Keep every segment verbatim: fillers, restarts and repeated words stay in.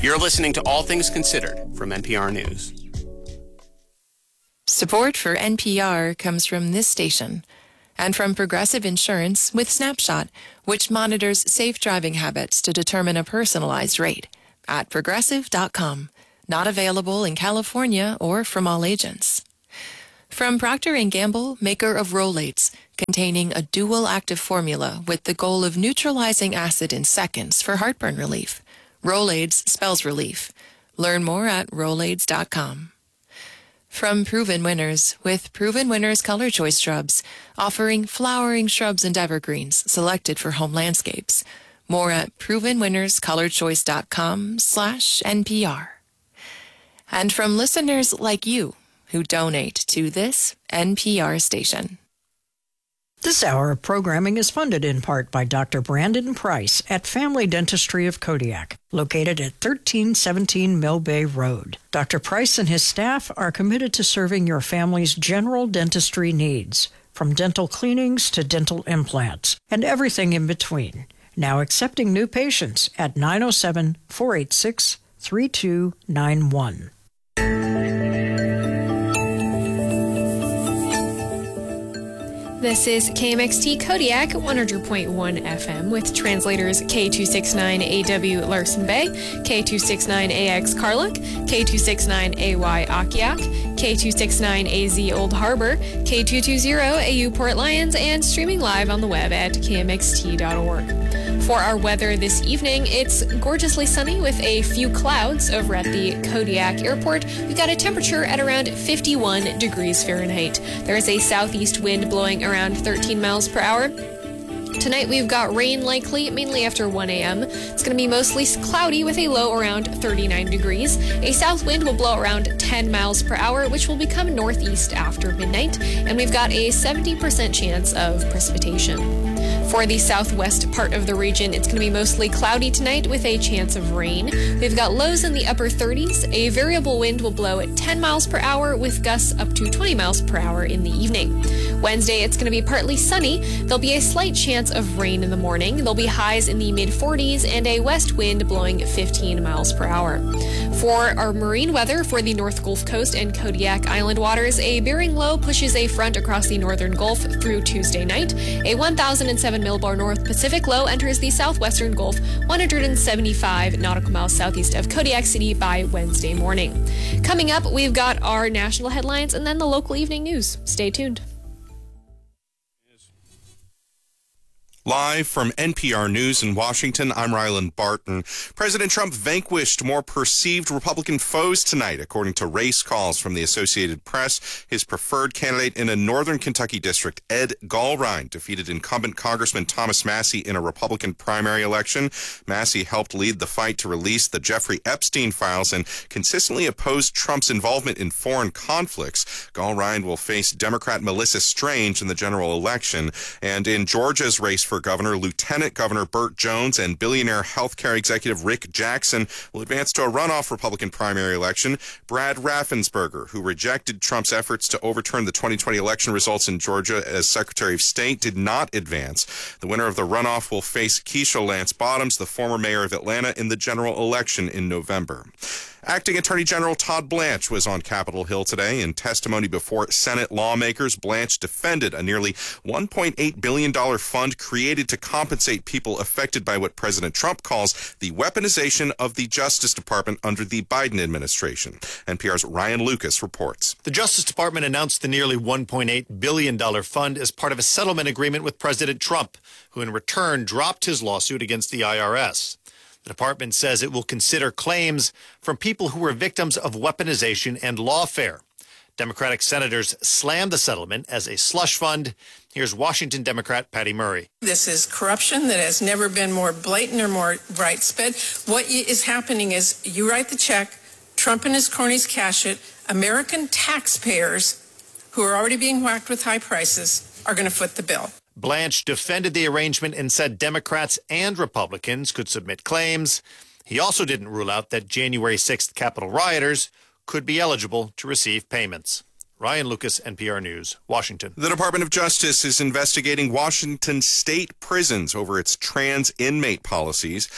You're listening to All Things Considered from N P R News. Support for N P R comes from this station and from Progressive Insurance with Snapshot, which monitors safe driving habits to determine a personalized rate at progressive dot com. Not available in California or from all agents. From Procter and Gamble, maker of Rolaids, containing a dual active formula with the goal of neutralizing acid in seconds for heartburn relief. Rolaids spells relief. Learn more at rolaids dot com. From Proven Winners, with Proven Winners Color Choice Shrubs, offering flowering shrubs and evergreens selected for home landscapes. More at proven winners color choice dot com slash N P R. And from listeners like you who donate to this N P R station. This hour of programming is funded in part by Doctor Brandon Price at Family Dentistry of Kodiak, located at thirteen seventeen Mill Bay Road. Doctor Price and his staff are committed to serving your family's general dentistry needs, from dental cleanings to dental implants, and everything in between. Now accepting new patients at nine oh seven, four eight six, three two nine one. This is K M X T Kodiak one hundred point one F M with translators K two sixty-nine A W Larson Bay, K two sixty-nine A X Carluck, K two sixty-nine A Y Akiak, K two sixty-nine A Z Old Harbor, K two twenty A U Port Lions, and streaming live on the web at K M X T dot org. For our weather this evening, it's gorgeously sunny with a few clouds over at the Kodiak Airport. We've got a temperature at around fifty-one degrees Fahrenheit. There is a southeast wind blowing around thirteen miles per hour. Tonight we've got rain likely, mainly after one a.m. It's going to be mostly cloudy with a low around thirty-nine degrees. A south wind will blow around ten miles per hour, which will become northeast after midnight. And we've got a seventy percent chance of precipitation. For the southwest part of the region, it's going to be mostly cloudy tonight with a chance of rain. We've got lows in the upper thirties. A variable wind will blow at ten miles per hour with gusts up to twenty miles per hour in the evening. Wednesday, it's going to be partly sunny. There'll be a slight chance of rain in the morning. There'll be highs in the mid forties and a west wind blowing fifteen miles per hour. For our marine weather for the North Gulf Coast and Kodiak Island waters, a Bering low pushes a front across the northern Gulf through Tuesday night. A one thousand seven millbar North Pacific low enters the southwestern Gulf one hundred seventy-five nautical miles southeast of Kodiak City by Wednesday morning. Coming up, we've got our national headlines and then the local evening news. Stay tuned. Live from N P R News in Washington, I'm Ryland Barton. President Trump vanquished more perceived Republican foes tonight, according to race calls from the Associated Press. His preferred candidate in a northern Kentucky district, Ed Gallrein, defeated incumbent Congressman Thomas Massie in a Republican primary election. Massie helped lead the fight to release the Jeffrey Epstein files and consistently opposed Trump's involvement in foreign conflicts. Gallrein will face Democrat Melissa Strange in the general election. And in Georgia's race for governor, Lieutenant Governor Burt Jones and billionaire healthcare executive Rick Jackson will advance to a runoff Republican primary election. Brad Raffensperger, who rejected Trump's efforts to overturn the twenty twenty election results in Georgia as Secretary of State, did not advance. The winner of the runoff will face Keisha Lance Bottoms, the former mayor of Atlanta, in the general election in November. Acting Attorney General Todd Blanche was on Capitol Hill today. In testimony before Senate lawmakers, Blanche defended a nearly one point eight billion dollars fund created to compensate people affected by what President Trump calls the weaponization of the Justice Department under the Biden administration. N P R's Ryan Lucas reports. The Justice Department announced the nearly one point eight billion dollars fund as part of a settlement agreement with President Trump, who in return dropped his lawsuit against the I R S. The department says it will consider claims from people who were victims of weaponization and lawfare. Democratic senators slammed the settlement as a slush fund. Here's Washington Democrat Patty Murray. This is corruption that has never been more blatant or more widespread. What is happening is you write the check, Trump and his cronies cash it. American taxpayers, who are already being whacked with high prices, are going to foot the bill. Blanche defended the arrangement and said Democrats and Republicans could submit claims. He also didn't rule out that January sixth Capitol rioters could be eligible to receive payments. Ryan Lucas, N P R News, Washington. The Department of Justice is investigating Washington state prisons over its trans inmate policies.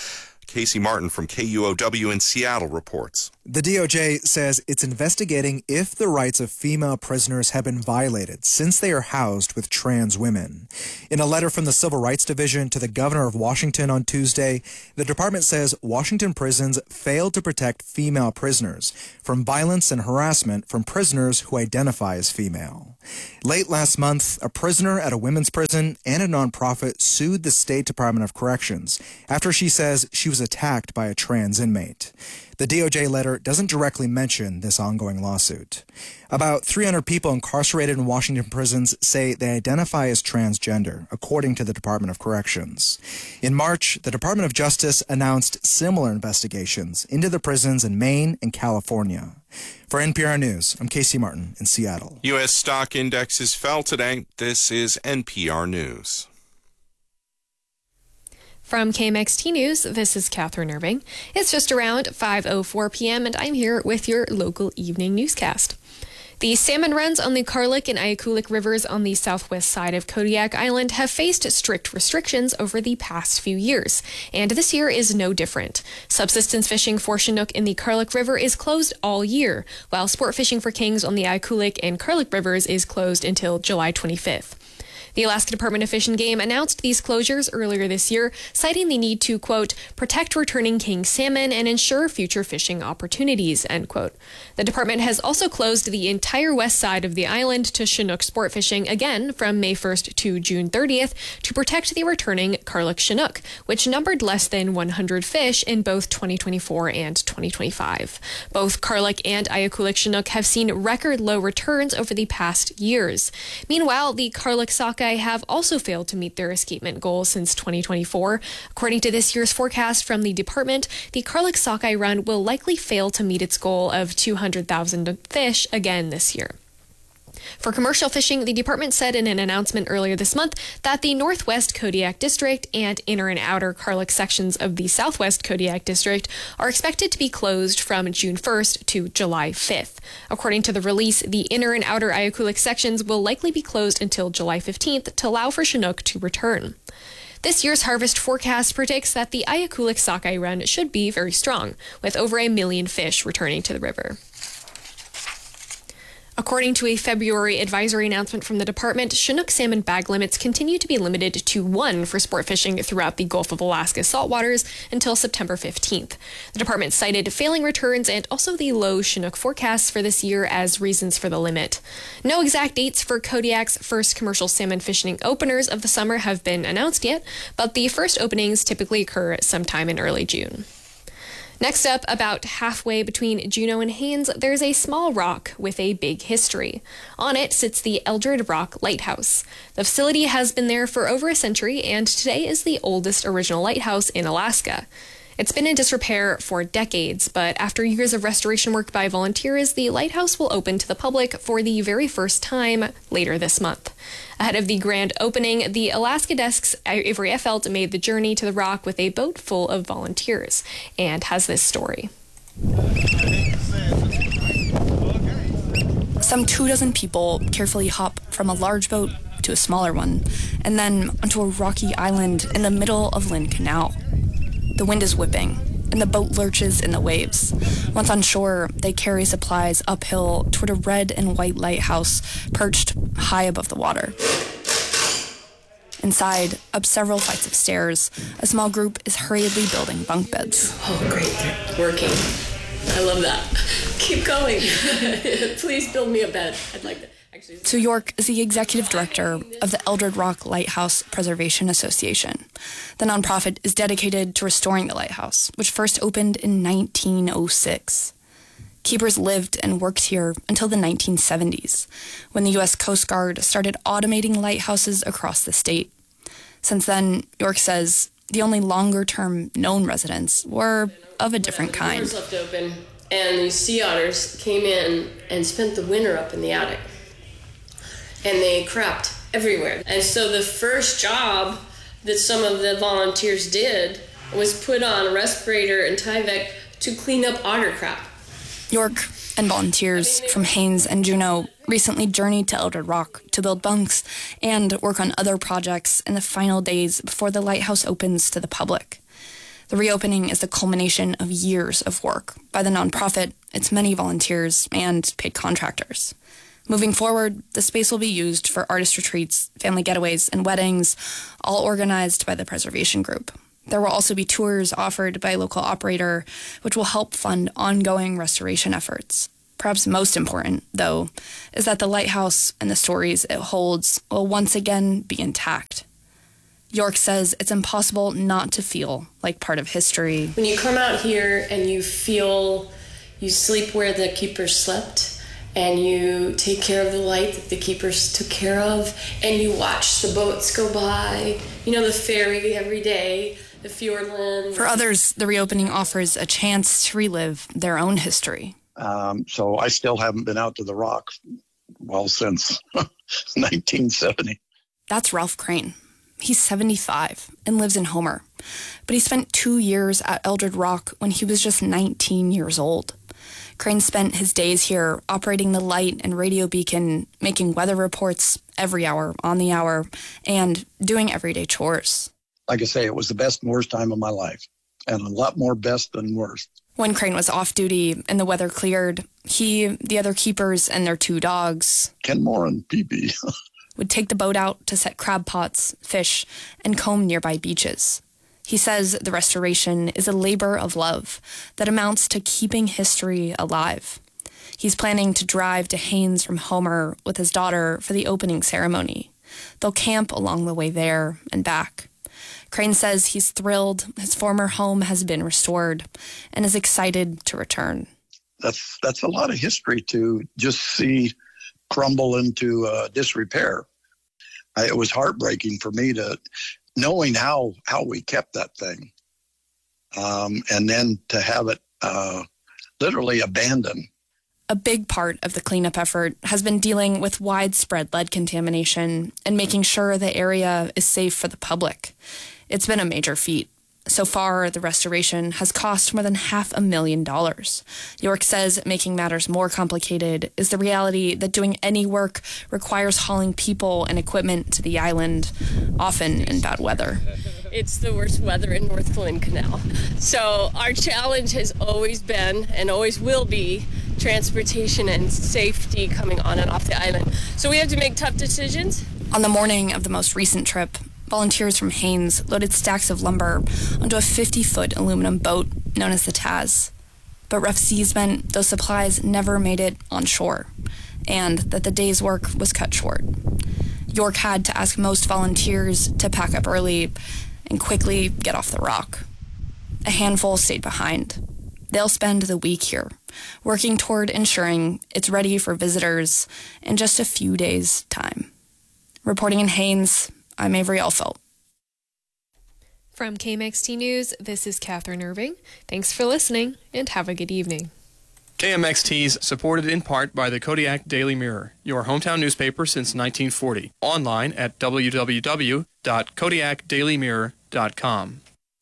Casey Martin from K U O W in Seattle reports. The D O J says it's investigating if the rights of female prisoners have been violated since they are housed with trans women. In a letter from the Civil Rights Division to the governor of Washington on Tuesday, the department says Washington prisons failed to protect female prisoners from violence and harassment from prisoners who identify as female. Late last month, a prisoner at a women's prison and a nonprofit sued the State Department of Corrections after she says she was attacked by a trans inmate. The D O J letter doesn't directly mention this ongoing lawsuit. About three hundred people incarcerated in Washington prisons say they identify as transgender, according to the Department of Corrections. In March, the Department of Justice announced similar investigations into the prisons in Maine and California. For N P R News, I'm Casey Martin in Seattle. U S stock indexes fell today. This is N P R News. From K M X T News, this is Catherine Irving. It's just around five oh four p.m. and I'm here with your local evening newscast. The salmon runs on the Karluk and Ayakoulik rivers on the southwest side of Kodiak Island have faced strict restrictions over the past few years, and this year is no different. Subsistence fishing for Chinook in the Karluk River is closed all year, while sport fishing for kings on the Ayakoulik and Karluk rivers is closed until July twenty-fifth. The Alaska Department of Fish and Game announced these closures earlier this year, citing the need to, quote, protect returning king salmon and ensure future fishing opportunities, end quote. The department has also closed the entire west side of the island to Chinook sport fishing again from May first to June thirtieth to protect the returning Karluk Chinook, which numbered less than one hundred fish in both twenty twenty-four and twenty twenty-five. Both Karluk and Ayakoulik Chinook have seen record low returns over the past years. Meanwhile, the Karluk sockeye have also failed to meet their escapement goal since twenty twenty-four. According to this year's forecast from the department, the Karluk sockeye run will likely fail to meet its goal of two hundred thousand fish again this year. For commercial fishing, the department said in an announcement earlier this month that the Northwest Kodiak District and inner and outer Karluk sections of the Southwest Kodiak District are expected to be closed from June first to July fifth. According to the release, the inner and outer Ayakoulik sections will likely be closed until July fifteenth to allow for Chinook to return. This year's harvest forecast predicts that the Ayakoulik sockeye run should be very strong, with over a million fish returning to the river. According to a February advisory announcement from the department, Chinook salmon bag limits continue to be limited to one for sport fishing throughout the Gulf of Alaska saltwaters until September fifteenth. The department cited failing returns and also the low Chinook forecasts for this year as reasons for the limit. No exact dates for Kodiak's first commercial salmon fishing openers of the summer have been announced yet, but the first openings typically occur sometime in early June. Next up, about halfway between Juneau and Haines, there's a small rock with a big history. On it sits the Eldred Rock Lighthouse. The facility has been there for over a century and today is the oldest original lighthouse in Alaska. It's been in disrepair for decades, but after years of restoration work by volunteers, the lighthouse will open to the public for the very first time later this month. Ahead of the grand opening, the Alaska Desk's Avery Effelt made the journey to the rock with a boat full of volunteers and has this story. Some two dozen people carefully hop from a large boat to a smaller one, and then onto a rocky island in the middle of Lynn Canal. The wind is whipping, and the boat lurches in the waves. Once on shore, they carry supplies uphill toward a red and white lighthouse perched high above the water. Inside, up several flights of stairs, a small group is hurriedly building bunk beds. Oh, great, they're working. I love that. Keep going. Please build me a bed. I'd like that. Sue York is the executive director of the Eldred Rock Lighthouse Preservation Association. The nonprofit is dedicated to restoring the lighthouse, which first opened in nineteen oh six. Keepers lived and worked here until the nineteen seventies, when the U S Coast Guard started automating lighthouses across the state. Since then, York says the only longer-term known residents were of a different kind. The doors left open, and these sea otters came in and spent the winter up in the attic. And they crapped everywhere. And so the first job that some of the volunteers did was put on a respirator and Tyvek to clean up otter crap. York and volunteers from Haines and Juneau recently journeyed to Eldred Rock to build bunks and work on other projects in the final days before the lighthouse opens to the public. The reopening is the culmination of years of work by the nonprofit, its many volunteers, and paid contractors. Moving forward, the space will be used for artist retreats, family getaways, and weddings, all organized by the preservation group. There will also be tours offered by a local operator, which will help fund ongoing restoration efforts. Perhaps most important, though, is that the lighthouse and the stories it holds will once again be intact. York says it's impossible not to feel like part of history. When you come out here and you feel you sleep where the keepers slept, and you take care of the light that the keepers took care of, and you watch the boats go by, you know, the ferry every day, the Fjordland. For others, the reopening offers a chance to relive their own history. Um, so I still haven't been out to the Rock, well, since nineteen seventy. That's Ralph Crane. He's seventy-five and lives in Homer. But he spent two years at Eldred Rock when he was just nineteen years old. Crane spent his days here operating the light and radio beacon, making weather reports every hour on the hour, and doing everyday chores. Like I say, it was the best and worst time of my life, and a lot more best than worst. When Crane was off duty and the weather cleared, he, the other keepers, and their two dogs, Kenmore and P B, would take the boat out to set crab pots, fish, and comb nearby beaches. He says the restoration is a labor of love that amounts to keeping history alive. He's planning to drive to Haines from Homer with his daughter for the opening ceremony. They'll camp along the way there and back. Crane says he's thrilled his former home has been restored and is excited to return. That's that's a lot of history to just see crumble into uh, disrepair. I, it was heartbreaking for me to, knowing how, how we kept that thing, um, and then to have it uh, literally abandoned. A big part of the cleanup effort has been dealing with widespread lead contamination and making sure the area is safe for the public. It's been a major feat. So far, the restoration has cost more than half a million dollars. York says making matters more complicated is the reality that doing any work requires hauling people and equipment to the island, often in bad weather. It's the worst weather in North Flynn Canal. So our challenge has always been, and always will be, transportation and safety coming on and off the island. So we have to make tough decisions. On the morning of the most recent trip, volunteers from Haines loaded stacks of lumber onto a fifty-foot aluminum boat known as the Taz. But rough seas meant those supplies never made it on shore, and that the day's work was cut short. York had to ask most volunteers to pack up early and quickly get off the rock. A handful stayed behind. They'll spend the week here, working toward ensuring it's ready for visitors in just a few days' time. Reporting in Haines, I'm Avery Alfelt. From K M X T News, this is Catherine Irving. Thanks for listening, and have a good evening. K M X T is supported in part by the Kodiak Daily Mirror, your hometown newspaper since nineteen forty. Online at w w w dot kodiak daily mirror dot com.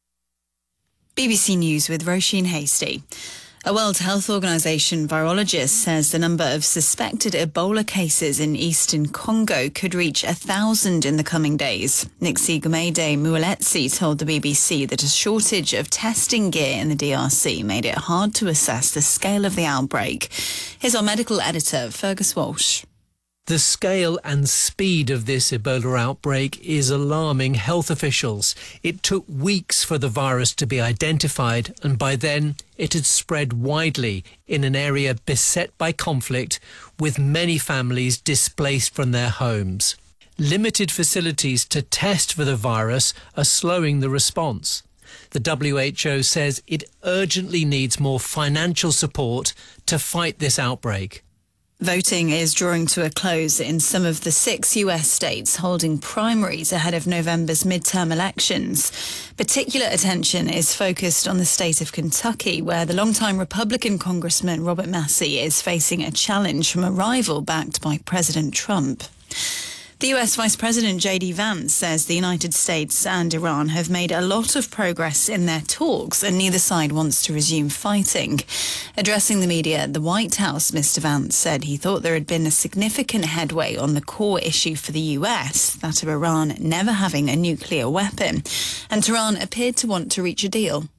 B B C News with Roisin Hasty. A World Health Organization virologist says the number of suspected Ebola cases in eastern Congo could reach a thousand in the coming days. Nixigomede Mueletsi told the B B C that a shortage of testing gear in the D R C made it hard to assess the scale of the outbreak. Here's our medical editor, Fergus Walsh. The scale and speed of this Ebola outbreak is alarming health officials. It took weeks for the virus to be identified, and by then it had spread widely in an area beset by conflict, with many families displaced from their homes. Limited facilities to test for the virus are slowing the response. The W H O says it urgently needs more financial support to fight this outbreak. Voting is drawing to a close in some of the six U S states holding primaries ahead of November's midterm elections. Particular attention is focused on the state of Kentucky, where the longtime Republican Congressman Robert Massey is facing a challenge from a rival backed by President Trump. The U S Vice President J D Vance says the United States and Iran have made a lot of progress in their talks and neither side wants to resume fighting. Addressing the media at the White House, Mister Vance said he thought there had been a significant headway on the core issue for the U S, that of Iran never having a nuclear weapon, and Tehran appeared to want to reach a deal.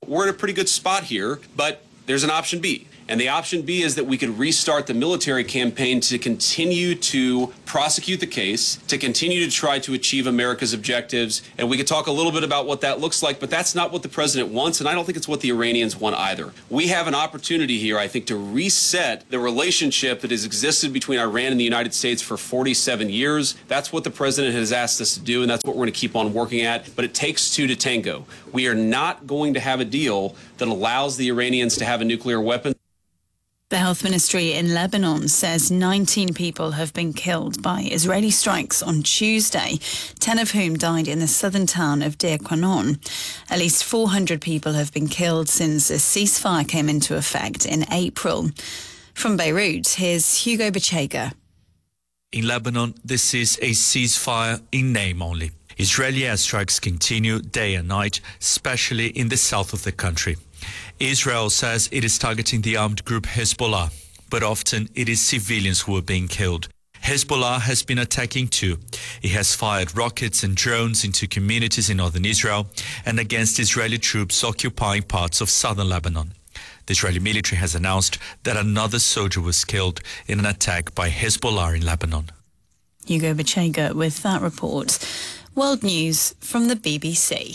We're in a pretty good spot here, but there's an option B. And the option B is that we could restart the military campaign to continue to prosecute the case, to continue to try to achieve America's objectives. And we could talk a little bit about what that looks like, but that's not what the president wants, and I don't think it's what the Iranians want either. We have an opportunity here, I think, to reset the relationship that has existed between Iran and the United States for forty-seven years. That's what the president has asked us to do, and that's what we're going to keep on working at. But it takes two to tango. We are not going to have a deal that allows the Iranians to have a nuclear weapon. The health ministry in Lebanon says nineteen people have been killed by Israeli strikes on Tuesday, ten of whom died in the southern town of Deir Qanon. At least four hundred people have been killed since a ceasefire came into effect in April. From Beirut, here's Hugo Bachega. In Lebanon, this is a ceasefire in name only. Israeli airstrikes continue day and night, especially in the south of the country. Israel says it is targeting the armed group Hezbollah, but often it is civilians who are being killed. Hezbollah has been attacking too. It has fired rockets and drones into communities in northern Israel and against Israeli troops occupying parts of southern Lebanon. The Israeli military has announced that another soldier was killed in an attack by Hezbollah in Lebanon. Hugo Bachega with that report. World news from the B B C.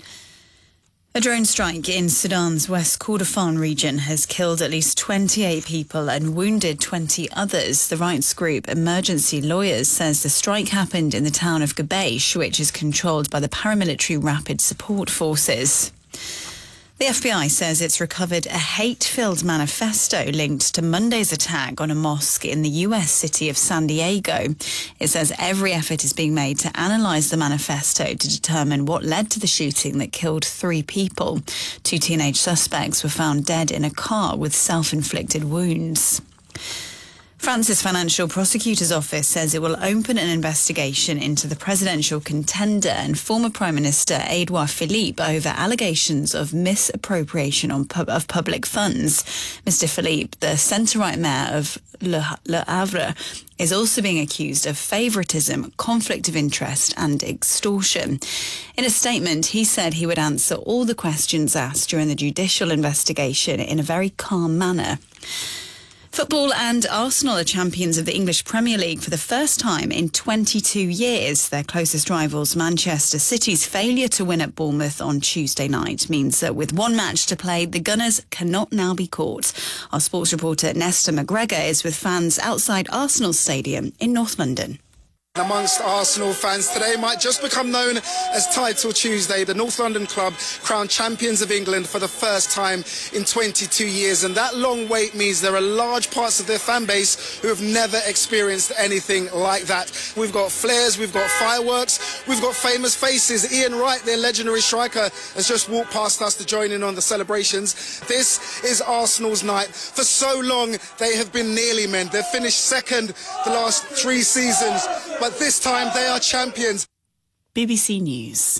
A drone strike in Sudan's West Kordofan region has killed at least twenty-eight people and wounded twenty others. The rights group Emergency Lawyers says the strike happened in the town of Gabesh, which is controlled by the paramilitary Rapid Support Forces. The F B I says it's recovered a hate-filled manifesto linked to Monday's attack on a mosque in the U S city of San Diego. It says every effort is being made to analyse the manifesto to determine what led to the shooting that killed three people. Two teenage suspects were found dead in a car with self-inflicted wounds. France's Financial Prosecutor's Office says it will open an investigation into the presidential contender and former Prime Minister Edouard Philippe over allegations of misappropriation on pub- of public funds. Mister Philippe, the centre-right mayor of Le, Le Havre, is also being accused of favouritism, conflict of interest and extortion. In a statement, he said he would answer all the questions asked during the judicial investigation in a very calm manner. Football and Arsenal are champions of the English Premier League for the first time in twenty-two years. Their closest rivals, Manchester City's failure to win at Bournemouth on Tuesday night, means that with one match to play, the Gunners cannot now be caught. Our sports reporter Nesta McGregor is with fans outside Arsenal Stadium in North London. Amongst Arsenal fans, today might just become known as Title Tuesday. The North London club crowned champions of England for the first time in twenty-two years, and that long wait means there are large parts of their fan base who have never experienced anything like that. We've got flares, we've got fireworks, we've got famous faces. Ian Wright, their legendary striker, has just walked past us to join in on the celebrations. This is Arsenal's night. For so long, they have been nearly men. They've finished second the last three seasons. But this time they are champions. B B C News.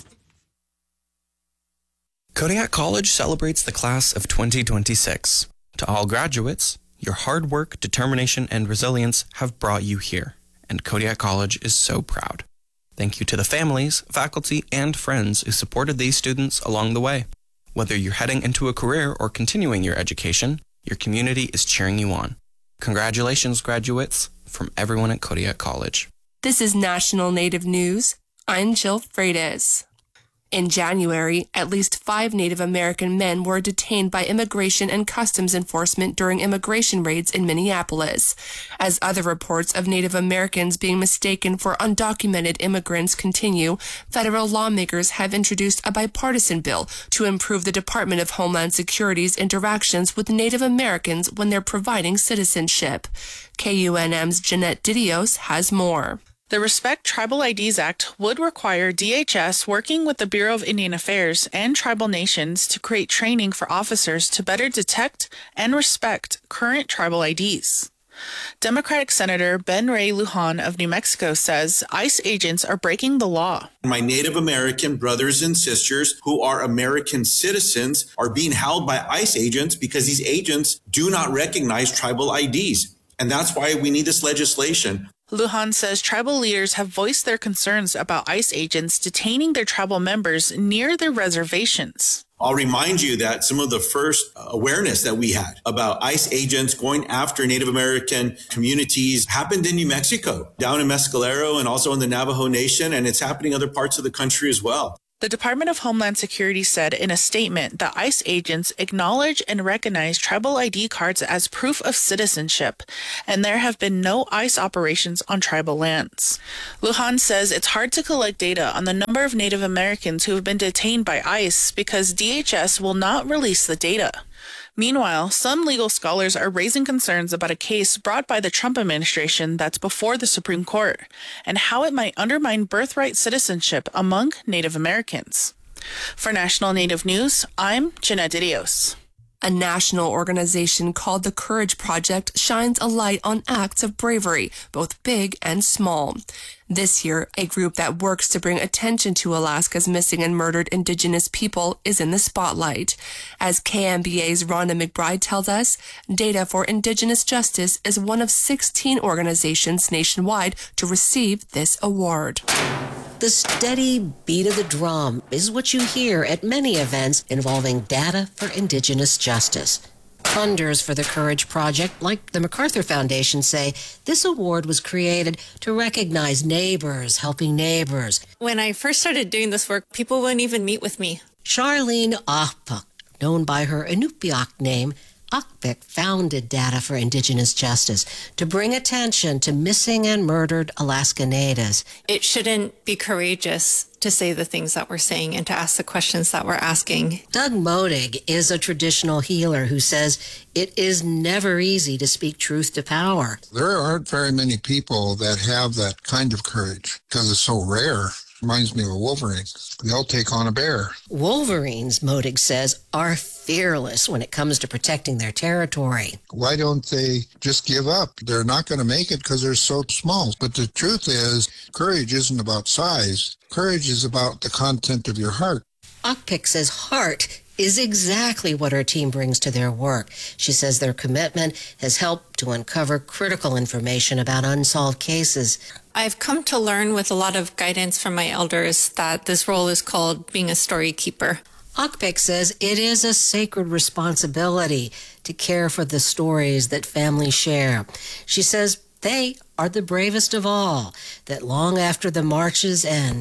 Kodiak College celebrates the class of twenty twenty-six. To all graduates, your hard work, determination, and resilience have brought you here, and Kodiak College is so proud. Thank you to the families, faculty, and friends who supported these students along the way. Whether you're heading into a career or continuing your education, your community is cheering you on. Congratulations, graduates, from everyone at Kodiak College. This is National Native News. I'm Jill Freitas. In January, at least five Native American men were detained by Immigration and Customs Enforcement during immigration raids in Minneapolis. As other reports of Native Americans being mistaken for undocumented immigrants continue, federal lawmakers have introduced a bipartisan bill to improve the Department of Homeland Security's interactions with Native Americans when they're providing citizenship. K U N M's Jeanette Didios has more. The Respect Tribal I Ds Act would require D H S working with the Bureau of Indian Affairs and tribal nations to create training for officers to better detect and respect current tribal I Ds. Democratic Senator Ben Ray Lujan of New Mexico says ICE agents are breaking the law. My Native American brothers and sisters who are American citizens are being held by ICE agents because these agents do not recognize tribal I Ds. And that's why we need this legislation. Lujan says tribal leaders have voiced their concerns about ICE agents detaining their tribal members near their reservations. I'll remind you that some of the first awareness that we had about ICE agents going after Native American communities happened in New Mexico, down in Mescalero and also in the Navajo Nation, and it's happening in other parts of the country as well. The Department of Homeland Security said in a statement that ICE agents acknowledge and recognize tribal I D cards as proof of citizenship, and there have been no ICE operations on tribal lands. Lujan says it's hard to collect data on the number of Native Americans who have been detained by ICE because D H S will not release the data. Meanwhile, some legal scholars are raising concerns about a case brought by the Trump administration that's before the Supreme Court and how it might undermine birthright citizenship among Native Americans. For National Native News, I'm Jeanette Didios. A national organization called the Courage Project shines a light on acts of bravery, both big and small. This year, a group that works to bring attention to Alaska's missing and murdered Indigenous people is in the spotlight. As K M B A's Rhonda McBride tells us, Data for Indigenous Justice is one of sixteen organizations nationwide to receive this award. The steady beat of the drum is what you hear at many events involving Data for Indigenous Justice. Funders for the Courage Project, like the MacArthur Foundation, say this award was created to recognize neighbors helping neighbors. When I first started doing this work, people wouldn't even meet with me. Charlene Akpik, known by her Inupiaq name, Akpik founded Data for Indigenous Justice to bring attention to missing and murdered Alaska Natives. It shouldn't be courageous to say the things that we're saying and to ask the questions that we're asking. Doug Modig is a traditional healer who says it is never easy to speak truth to power. There aren't very many people that have that kind of courage because it's so rare. Reminds me of a Wolverine. They'll take on a bear. Wolverines, Modig says, are fearless when it comes to protecting their territory. Why don't they just give up? They're not going to make it because they're so small. But the truth is, courage isn't about size. Courage is about the content of your heart. Akpik says heart is exactly what her team brings to their work. She says their commitment has helped to uncover critical information about unsolved cases. I've come to learn with a lot of guidance from my elders that this role is called being a story keeper. Akpik says it is a sacred responsibility to care for the stories that families share. She says they are the bravest of all, that long after the marches end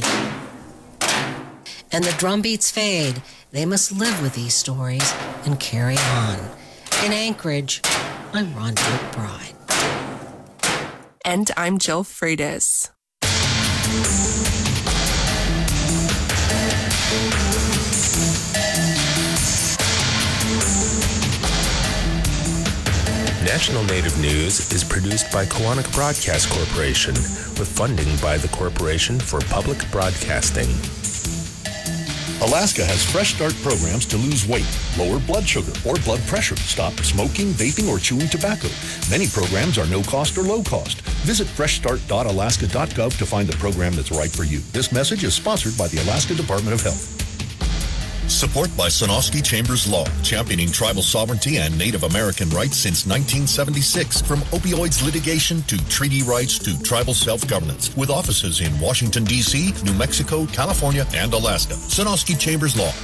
and the drumbeats fade, they must live with these stories and carry on. In Anchorage, I'm Rhonda McBride. And I'm Jill Freitas. National Native News is produced by Koahnic Broadcast Corporation with funding by the Corporation for Public Broadcasting. Alaska has Fresh Start programs to lose weight, lower blood sugar or blood pressure, stop smoking, vaping, or chewing tobacco. Many programs are no cost or low cost. Visit fresh start dot alaska dot gov to find the program that's right for you. This message is sponsored by the Alaska Department of Health. Support by Sonosky Chambers Law, championing tribal sovereignty and Native American rights since nineteen seventy-six. From opioids litigation to treaty rights to tribal self-governance, with offices in Washington, D C, New Mexico, California, and Alaska. Sonosky Chambers Law.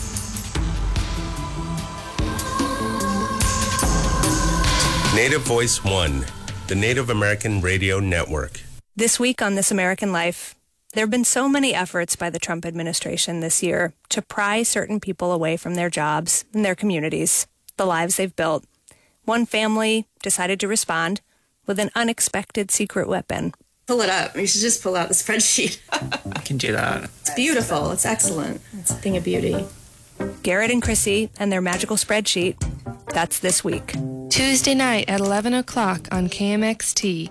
Native Voice One, the Native American Radio Network. This week on This American Life, there have been so many efforts by the Trump administration this year to pry certain people away from their jobs and their communities, the lives they've built. One family decided to respond with an unexpected secret weapon. Pull it up. You should just pull out the spreadsheet. I can do that. It's beautiful. It's excellent. It's a thing of beauty. Garrett and Chrissy and their magical spreadsheet. That's this week. Tuesday night at eleven o'clock on K M X T.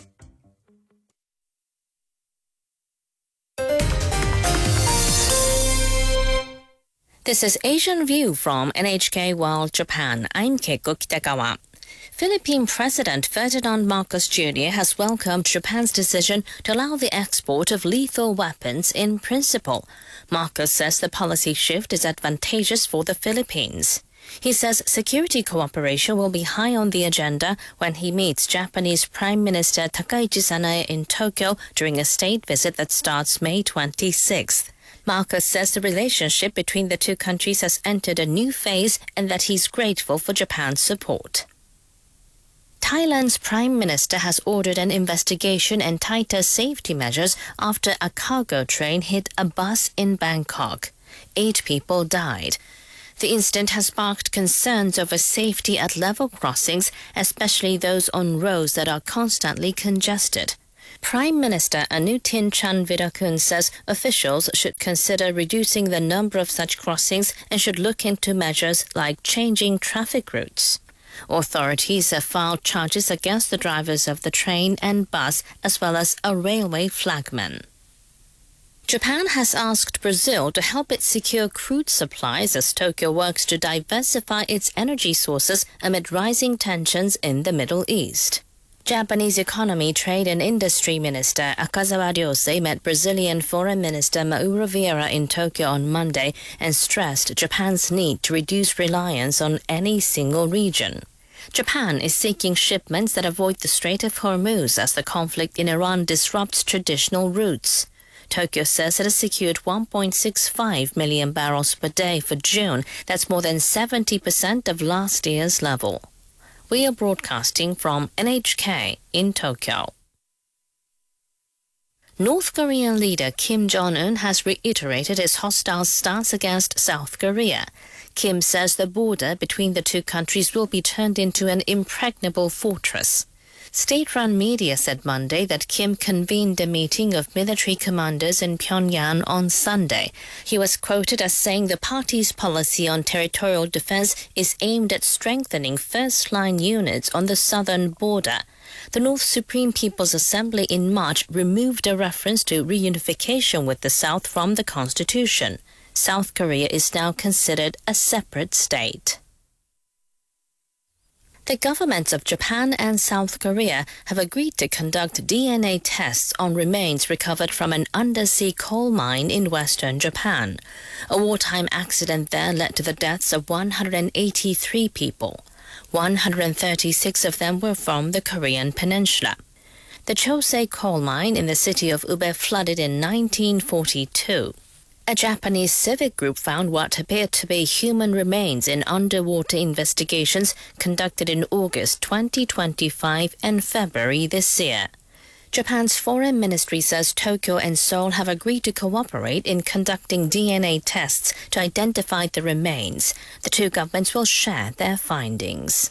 This is Asian View from N H K World Japan. I'm Keiko Kitagawa. Philippine President Ferdinand Marcos Junior has welcomed Japan's decision to allow the export of lethal weapons in principle. Marcos says the policy shift is advantageous for the Philippines. He says security cooperation will be high on the agenda when he meets Japanese Prime Minister Takaichi Sanae in Tokyo during a state visit that starts May twenty-sixth. Marcos says the relationship between the two countries has entered a new phase and that he's grateful for Japan's support. Thailand's Prime Minister has ordered an investigation and tighter safety measures after a cargo train hit a bus in Bangkok. Eight people died. The incident has sparked concerns over safety at level crossings, especially those on roads that are constantly congested. Prime Minister Anutin Chanvirakul says officials should consider reducing the number of such crossings and should look into measures like changing traffic routes. Authorities have filed charges against the drivers of the train and bus as well as a railway flagman. Japan has asked Brazil to help it secure crude supplies as Tokyo works to diversify its energy sources amid rising tensions in the Middle East. Japanese Economy, Trade and Industry Minister Akazawa Ryosei met Brazilian Foreign Minister Mauro Vieira in Tokyo on Monday and stressed Japan's need to reduce reliance on any single region. Japan is seeking shipments that avoid the Strait of Hormuz as the conflict in Iran disrupts traditional routes. Tokyo says it has secured one point six five million barrels per day for June. That's more than seventy percent of last year's level. We are broadcasting from N H K in Tokyo. North Korean leader Kim Jong-un has reiterated his hostile stance against South Korea. Kim says the border between the two countries will be turned into an impregnable fortress. State-run media said Monday that Kim convened a meeting of military commanders in Pyongyang on Sunday. He was quoted as saying the party's policy on territorial defense is aimed at strengthening first-line units on the southern border. The North Supreme People's Assembly in March removed a reference to reunification with the South from the Constitution. South Korea is now considered a separate state. The governments of Japan and South Korea have agreed to conduct D N A tests on remains recovered from an undersea coal mine in western Japan. A wartime accident there led to the deaths of one hundred eighty-three people. one hundred thirty-six of them were from the Korean peninsula. The Chosei coal mine in the city of Ube flooded in nineteen forty-two. A Japanese civic group found what appeared to be human remains in underwater investigations conducted in August twenty twenty-five and February this year. Japan's foreign ministry says Tokyo and Seoul have agreed to cooperate in conducting D N A tests to identify the remains. The two governments will share their findings.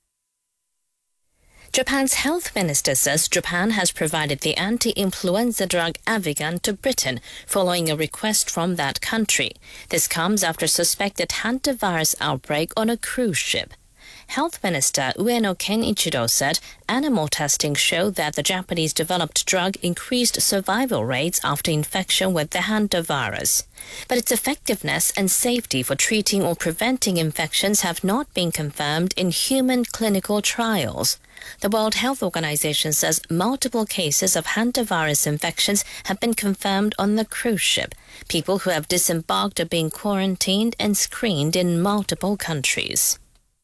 Japan's health minister says Japan has provided the anti-influenza drug Avigan to Britain following a request from that country. This comes after a suspected hantavirus outbreak on a cruise ship. Health Minister Ueno Kenichiro said animal testing showed that the Japanese-developed drug increased survival rates after infection with the hantavirus. But its effectiveness and safety for treating or preventing infections have not been confirmed in human clinical trials. The World Health Organization says multiple cases of hantavirus infections have been confirmed on the cruise ship. People who have disembarked are being quarantined and screened in multiple countries.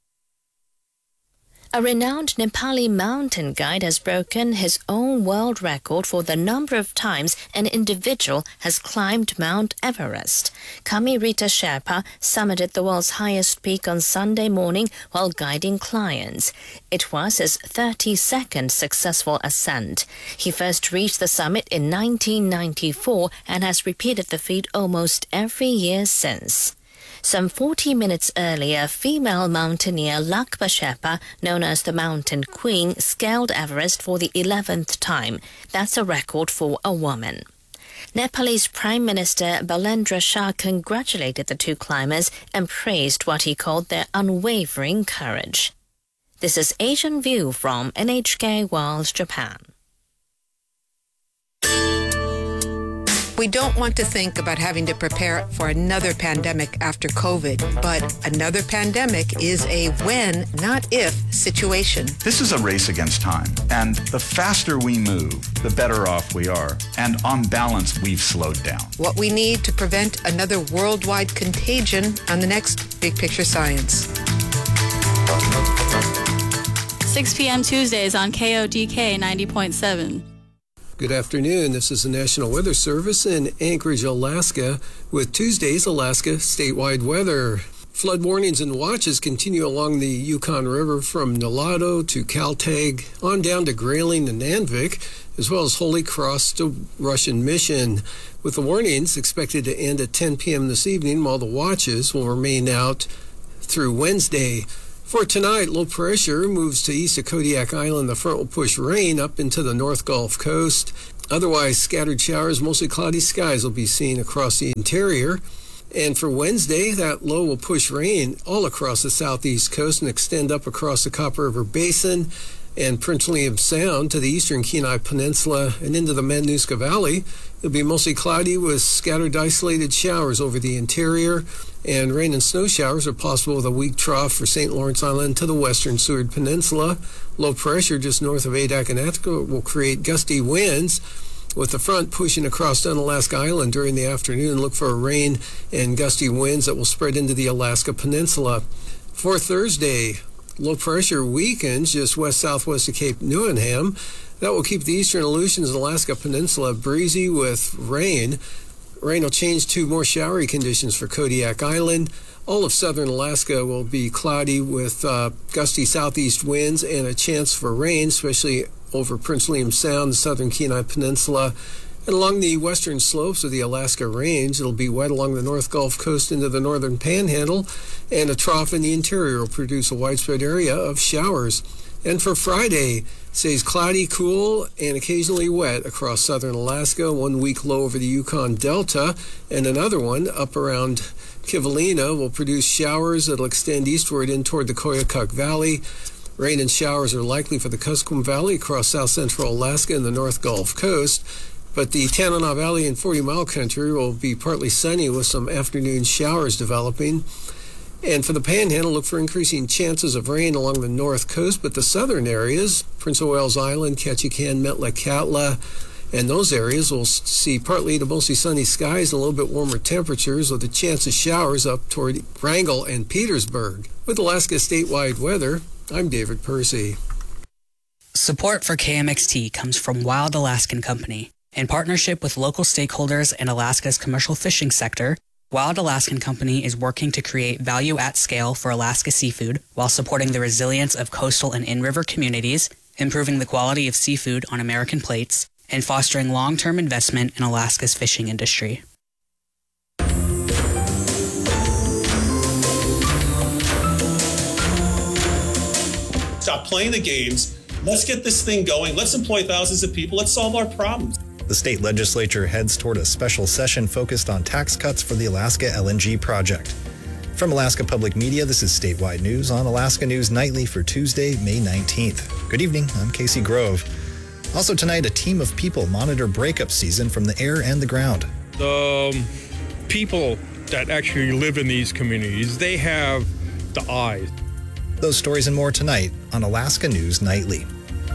A renowned Nepali mountain guide has broken his own world record for the number of times an individual has climbed Mount Everest. Kami Rita Sherpa summited the world's highest peak on Sunday morning while guiding clients. It was his thirty-second successful ascent. He first reached the summit in nineteen ninety-four and has repeated the feat almost every year since. Some forty minutes earlier, female mountaineer Lakpa Sherpa, known as the Mountain Queen, scaled Everest for the eleventh time. That's a record for a woman. Nepalese Prime Minister Balendra Shah congratulated the two climbers and praised what he called their unwavering courage. This is Asian View from N H K World Japan. We don't want to think about having to prepare for another pandemic after COVID, but another pandemic is a when, not if, situation. This is a race against time, and the faster we move, the better off we are. And on balance, we've slowed down. What we need to prevent another worldwide contagion on the next Big Picture Science. six p.m. Tuesdays on K O D K ninety point seven. Good afternoon. This is the National Weather Service in Anchorage, Alaska, with Tuesday's Alaska statewide weather. Flood warnings and watches continue along the Yukon River from Nulato to Kaltag, on down to Grayling and Nanvik, as well as Holy Cross to Russian Mission, with the warnings expected to end at ten p.m. this evening, while the watches will remain out through Wednesday. For tonight, low pressure moves to east of Kodiak Island. The front will push rain up into the North Gulf Coast. Otherwise, scattered showers, mostly cloudy skies will be seen across the interior. And for Wednesday, that low will push rain all across the southeast coast and extend up across the Copper River Basin and Prince William Sound to the eastern Kenai Peninsula and into the Matanuska Valley. It'll be mostly cloudy with scattered isolated showers over the interior, and rain and snow showers are possible with a weak trough for Saint Lawrence Island to the western Seward Peninsula. Low pressure just north of Adak and Attica will create gusty winds, with the front pushing across Unalaska Island during the afternoon. Look for rain and gusty winds that will spread into the Alaska Peninsula. For Thursday, low pressure weakens just west-southwest of Cape Newenham. That will keep the eastern Aleutians and Alaska Peninsula breezy with rain. Rain will change to more showery conditions for Kodiak Island. All of southern Alaska will be cloudy with uh, gusty southeast winds and a chance for rain, especially over Prince William Sound, the southern Kenai Peninsula. And along the western slopes of the Alaska Range, it'll be wet along the North Gulf Coast into the northern Panhandle, and a trough in the interior will produce a widespread area of showers. And for Friday, stays cloudy, cool, and occasionally wet across southern Alaska. One weak low over the Yukon Delta, and another one up around Kivalina will produce showers that'll extend eastward in toward the Koyukuk Valley. Rain and showers are likely for the Kuskokwim Valley across south central Alaska and the North Gulf Coast. But the Tanana Valley and forty mile country will be partly sunny with some afternoon showers developing. And for the Panhandle, look for increasing chances of rain along the north coast, but the southern areas, Prince of Wales Island, Ketchikan, Metlakatla, and those areas will see partly to mostly sunny skies and a little bit warmer temperatures with a chance of showers up toward Wrangell and Petersburg. With Alaska statewide weather, I'm David Percy. Support for K M X T comes from Wild Alaskan Company. In partnership with local stakeholders in Alaska's commercial fishing sector, Wild Alaskan Company is working to create value at scale for Alaska seafood while supporting the resilience of coastal and in-river communities, improving the quality of seafood on American plates, and fostering long-term investment in Alaska's fishing industry. Stop playing the games. Let's get this thing going. Let's employ thousands of people. Let's solve our problems. The state legislature heads toward a special session focused on tax cuts for the Alaska L N G project. From Alaska Public Media, this is Statewide News on Alaska News Nightly for Tuesday, May nineteenth. Good evening, I'm Casey Grove. Also tonight, a team of people monitor breakup season from the air and the ground. The um, people that actually live in these communities, they have the eyes. Those stories and more tonight on Alaska News Nightly.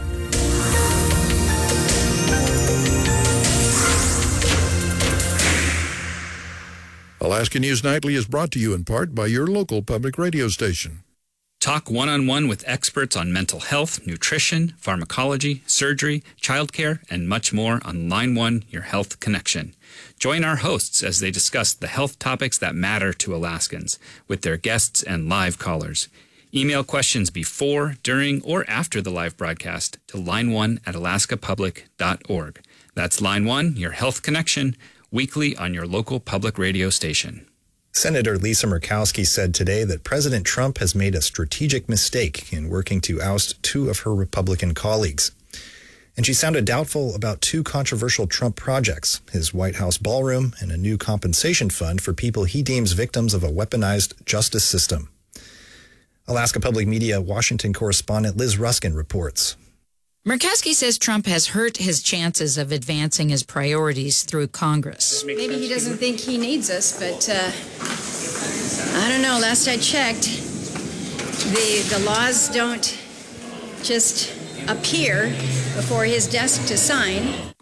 Alaska News Nightly is brought to you in part by your local public radio station. Talk one-on-one with experts on mental health, nutrition, pharmacology, surgery, childcare, and much more on Line One, Your Health Connection. Join our hosts as they discuss the health topics that matter to Alaskans with their guests and live callers. Email questions before, during, or after the live broadcast to line one at alaska public dot org. That's Line One, Your Health Connection, weekly on your local public radio station. Senator Lisa Murkowski said today that President Trump has made a strategic mistake in working to oust two of her Republican colleagues. And she sounded doubtful about two controversial Trump projects, his White House ballroom and a new compensation fund for people he deems victims of a weaponized justice system. Alaska Public Media Washington correspondent Liz Ruskin reports. Murkowski says Trump has hurt his chances of advancing his priorities through Congress. Maybe he doesn't think he needs us, but uh, I don't know. Last I checked, the, the laws don't just appear before his desk to sign.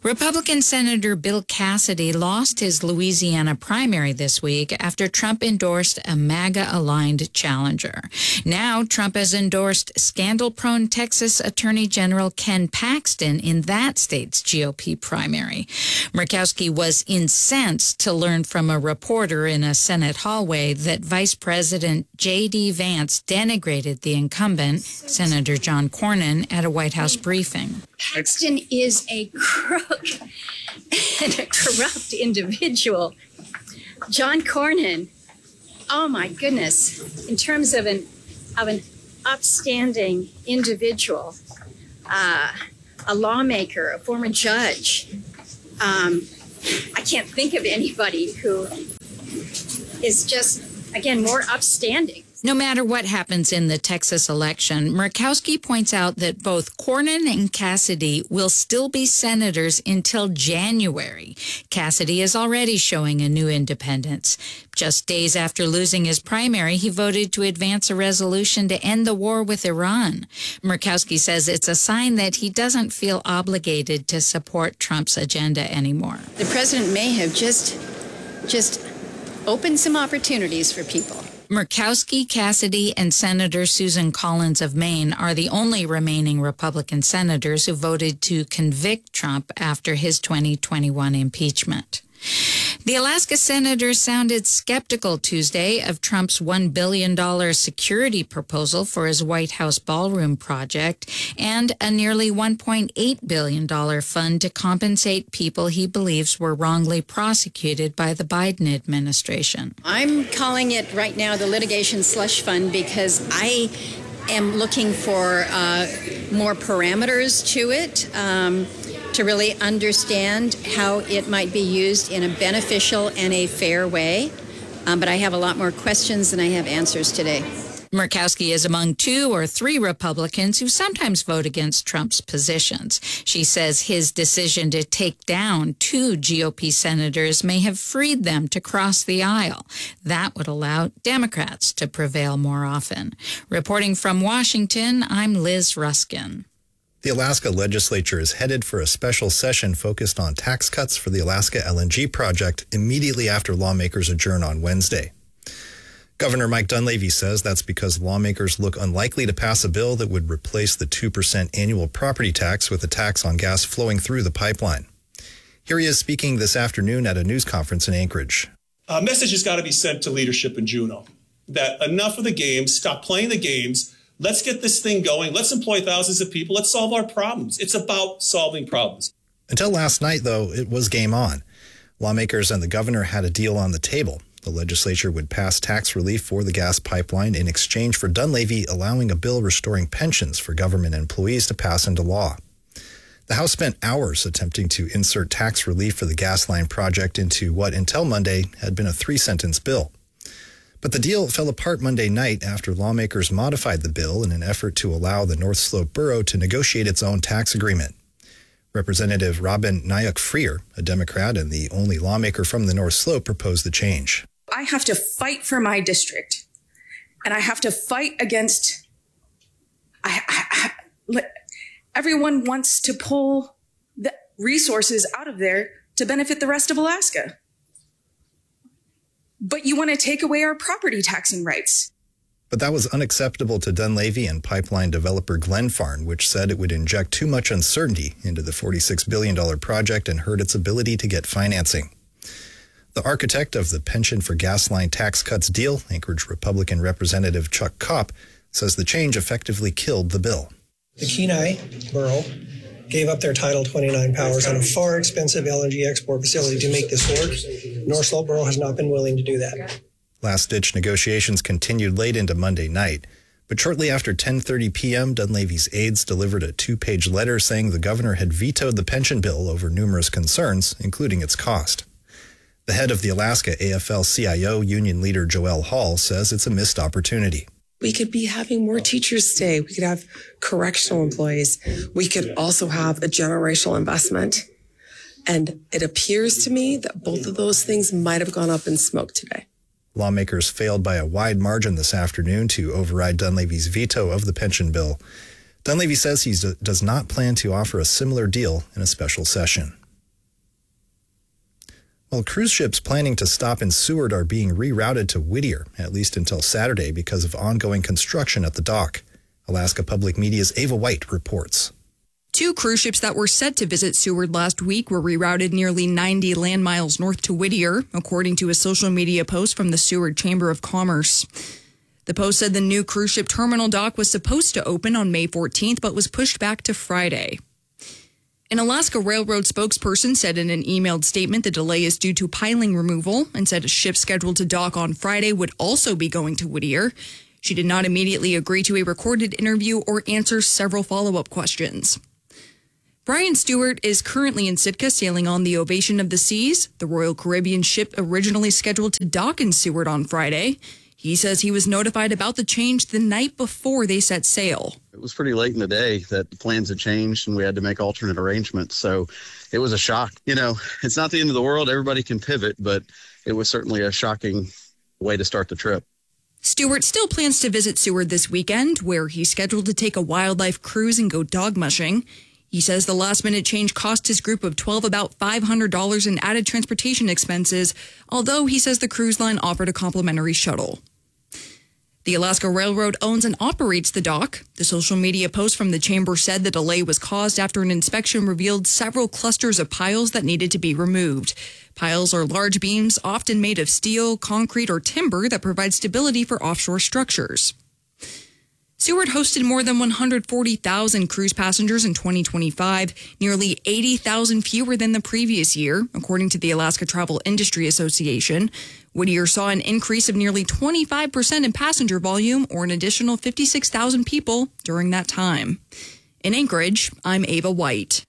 Republican Senator Bill Cassidy lost his Louisiana primary this week after Trump endorsed a MAGA-aligned challenger. Now, Trump has endorsed scandal-prone Texas Attorney General Ken Paxton in that state's G O P primary. Murkowski was incensed to learn from a reporter in a Senate hallway that Vice President J D. Vance denigrated the incumbent, Senator John Cornyn, at a White House briefing. Paxton is a crook and a corrupt individual. John Cornyn, oh my goodness, in terms of an of an upstanding individual, uh, a lawmaker, a former judge. Um, I can't think of anybody who is just, again, more upstanding. No matter what happens in the Texas election, Murkowski points out that both Cornyn and Cassidy will still be senators until January. Cassidy is already showing a new independence. Just days after losing his primary, he voted to advance a resolution to end the war with Iran. Murkowski says it's a sign that he doesn't feel obligated to support Trump's agenda anymore. The president may have just, just opened some opportunities for people. Murkowski, Cassidy, and Senator Susan Collins of Maine are the only remaining Republican senators who voted to convict Trump after his twenty twenty-one impeachment. The Alaska senator sounded skeptical Tuesday of Trump's one billion dollars security proposal for his White House ballroom project and a nearly one point eight billion dollars fund to compensate people he believes were wrongly prosecuted by the Biden administration. I'm calling it right now the litigation slush fund because I am looking for uh, more parameters to it. Um, to really understand how it might be used in a beneficial and a fair way. Um, but I have a lot more questions than I have answers today. Murkowski is among two or three Republicans who sometimes vote against Trump's positions. She says his decision to take down two G O P senators may have freed them to cross the aisle. That would allow Democrats to prevail more often. Reporting from Washington, I'm Liz Ruskin. The Alaska legislature is headed for a special session focused on tax cuts for the Alaska L N G project immediately after lawmakers adjourn on Wednesday. Governor Mike Dunleavy says that's because lawmakers look unlikely to pass a bill that would replace the two percent annual property tax with a tax on gas flowing through the pipeline. Here he is speaking this afternoon at a news conference in Anchorage. A message has got to be sent to leadership in Juneau that enough of the games, stop playing the games. Let's get this thing going. Let's employ thousands of people. Let's solve our problems. It's about solving problems. Until last night, though, it was game on. Lawmakers and the governor had a deal on the table. The legislature would pass tax relief for the gas pipeline in exchange for Dunleavy allowing a bill restoring pensions for government employees to pass into law. The House spent hours attempting to insert tax relief for the gas line project into what, until Monday, had been a three-sentence bill. But the deal fell apart Monday night after lawmakers modified the bill in an effort to allow the North Slope Borough to negotiate its own tax agreement. Representative Robin Nayuk-Freer, a Democrat and the only lawmaker from the North Slope, proposed the change. I have to fight for my district, and I have to fight against... I, I, I, everyone wants to pull the resources out of there to benefit the rest of Alaska. But you want to take away our property taxing rights. But that was unacceptable to Dunleavy and pipeline developer Glenfarne, which said it would inject too much uncertainty into the forty-six billion dollars project and hurt its ability to get financing. The architect of the pension for gas line tax cuts deal, Anchorage Republican Representative Chuck Kopp, says the change effectively killed the bill. The Kenai Borough gave up their Title twenty-nine powers on a far expensive L N G export facility to make this work. North Slope Borough has not been willing to do that. Last-ditch negotiations continued late into Monday night, but shortly after ten thirty p.m., Dunleavy's aides delivered a two-page letter saying the governor had vetoed the pension bill over numerous concerns, including its cost. The head of the Alaska A F L C I O union leader Joelle Hall says it's a missed opportunity. We could be having more teachers stay. We could have correctional employees. We could also have a generational investment. And it appears to me that both of those things might have gone up in smoke today. Lawmakers failed by a wide margin this afternoon to override Dunleavy's veto of the pension bill. Dunleavy says he does not plan to offer a similar deal in a special session. Well, cruise ships planning to stop in Seward are being rerouted to Whittier, at least until Saturday, because of ongoing construction at the dock. Alaska Public Media's Ava White reports. Two cruise ships that were set to visit Seward last week were rerouted nearly ninety land miles north to Whittier, according to a social media post from the Seward Chamber of Commerce. The post said the new cruise ship terminal dock was supposed to open on May fourteenth, but was pushed back to Friday. An Alaska Railroad spokesperson said in an emailed statement the delay is due to piling removal and said a ship scheduled to dock on Friday would also be going to Whittier. She did not immediately agree to a recorded interview or answer several follow-up questions. Brian Stewart is currently in Sitka sailing on the Ovation of the Seas, the Royal Caribbean ship originally scheduled to dock in Seward on Friday. He says he was notified about the change the night before they set sail. It was pretty late in the day that the plans had changed and we had to make alternate arrangements. So it was a shock. You know, it's not the end of the world. Everybody can pivot, but it was certainly a shocking way to start the trip. Stewart still plans to visit Seward this weekend, where he's scheduled to take a wildlife cruise and go dog mushing. He says the last-minute change cost his group of twelve about five hundred dollars in added transportation expenses, although he says the cruise line offered a complimentary shuttle. The Alaska Railroad owns and operates the dock. The social media post from the chamber said the delay was caused after an inspection revealed several clusters of piles that needed to be removed. Piles are large beams, often made of steel, concrete, or timber that provide stability for offshore structures. Seward hosted more than one hundred forty thousand cruise passengers in twenty twenty-five, nearly eighty thousand fewer than the previous year, according to the Alaska Travel Industry Association. Whittier saw an increase of nearly twenty-five percent in passenger volume, or an additional fifty-six thousand people during that time. In Anchorage, I'm Ava White.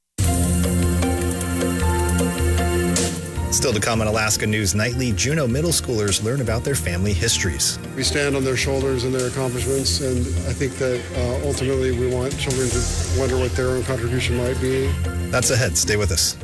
Still to come on Alaska News Nightly, Juneau middle schoolers learn about their family histories. We stand on their shoulders and their accomplishments, and I think that uh, ultimately we want children to wonder what their own contribution might be. That's ahead. Stay with us.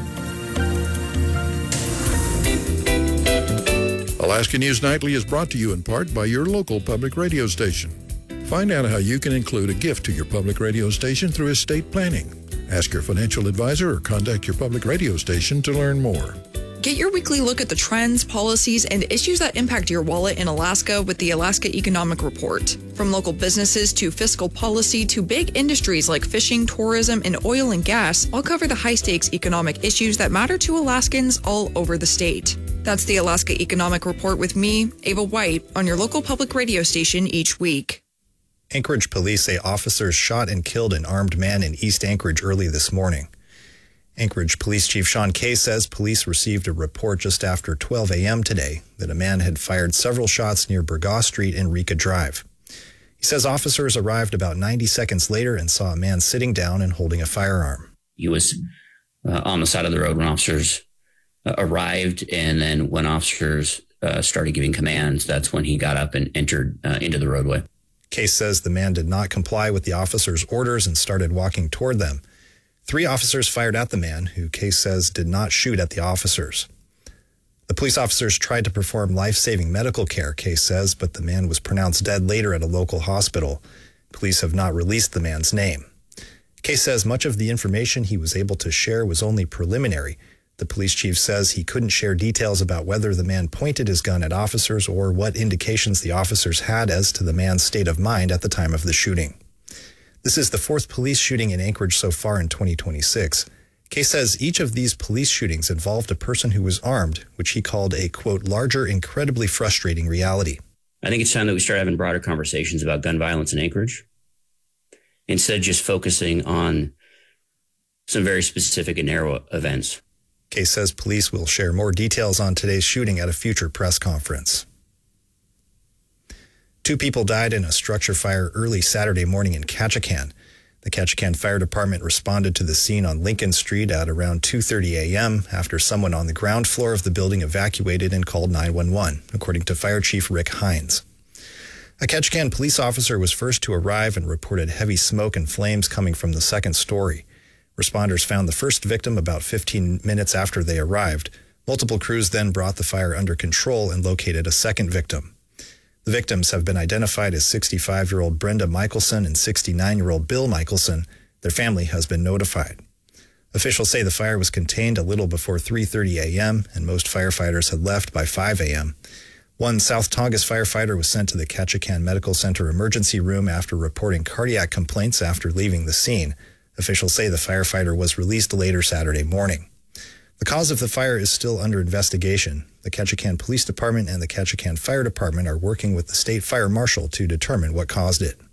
Alaska News Nightly is brought to you in part by your local public radio station. Find out how you can include a gift to your public radio station through estate planning. Ask your financial advisor or contact your public radio station to learn more. Get your weekly look at the trends, policies, and issues that impact your wallet in Alaska with the Alaska Economic Report. From local businesses to fiscal policy to big industries like fishing, tourism, and oil and gas, I'll cover the high-stakes economic issues that matter to Alaskans all over the state. That's the Alaska Economic Report with me, Ava White, on your local public radio station each week. Anchorage police say officers shot and killed an armed man in East Anchorage early this morning. Anchorage Police Chief Sean Kay says police received a report just after twelve a.m. today that a man had fired several shots near Burgaw Street and Rika Drive. He says officers arrived about ninety seconds later and saw a man sitting down and holding a firearm. He was uh, on the side of the road when officers uh, arrived, and then when officers uh, started giving commands, that's when he got up and entered uh, into the roadway. Case says the man did not comply with the officers' orders and started walking toward them. Three officers fired at the man, who Case says did not shoot at the officers. The police officers tried to perform life-saving medical care, Case says, but the man was pronounced dead later at a local hospital. Police have not released the man's name. Case says much of the information he was able to share was only preliminary. The police chief says he couldn't share details about whether the man pointed his gun at officers or what indications the officers had as to the man's state of mind at the time of the shooting. This is the fourth police shooting in Anchorage so far in twenty twenty-six. Case says each of these police shootings involved a person who was armed, which he called a, quote, larger, incredibly frustrating reality. I think it's time that we start having broader conversations about gun violence in Anchorage, instead of just focusing on some very specific and narrow events. Case says police will share more details on today's shooting at a future press conference. Two people died in a structure fire early Saturday morning in Ketchikan. The Ketchikan Fire Department responded to the scene on Lincoln Street at around two thirty a.m. after someone on the ground floor of the building evacuated and called nine one one, according to Fire Chief Rick Hines. A Ketchikan police officer was first to arrive and reported heavy smoke and flames coming from the second story. Responders found the first victim about fifteen minutes after they arrived. Multiple crews then brought the fire under control and located a second victim. The victims have been identified as sixty-five-year-old Brenda Michelson and sixty-nine-year-old Bill Michelson. Their family has been notified. Officials say the fire was contained a little before three thirty a.m., and most firefighters had left by five a.m. One South Tongass firefighter was sent to the Ketchikan Medical Center emergency room after reporting cardiac complaints after leaving the scene. Officials say the firefighter was released later Saturday morning. The cause of the fire is still under investigation. The Ketchikan Police Department and the Ketchikan Fire Department are working with the state fire marshal to determine what caused it.